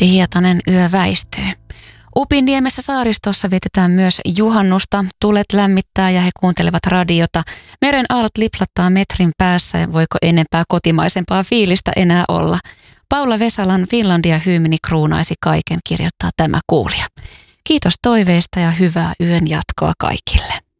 Antti Hietanen, Yö väistyy. Upinniemessä saaristossa vietetään myös juhannusta. Tulet lämmittää ja he kuuntelevat radiota. Meren aallot liplattaa metrin päässä ja voiko enempää kotimaisempaa fiilistä enää olla. Paula Vesalan Finlandia-hyymini kruunaisi kaiken, kirjoittaa tämä kuulija. Kiitos toiveista ja hyvää yön jatkoa kaikille.